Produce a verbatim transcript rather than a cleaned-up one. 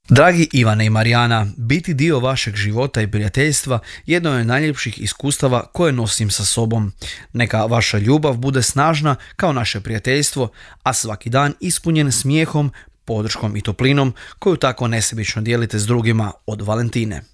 Dragi Ivane i Marijana, biti dio vašeg života i prijateljstva jedno je od najljepših iskustava koje nosim sa sobom. Neka vaša ljubav bude snažna kao naše prijateljstvo, a svaki dan ispunjen smijehom, podrškom i toplinom koju tako nesebično dijelite s drugima od Valentine.